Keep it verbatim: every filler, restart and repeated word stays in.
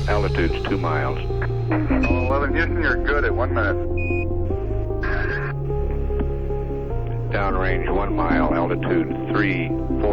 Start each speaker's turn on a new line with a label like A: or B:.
A: Altitude's two miles.
B: Oh, eleven Houston, you're good at one minute.
A: Downrange one mile, altitude three, four.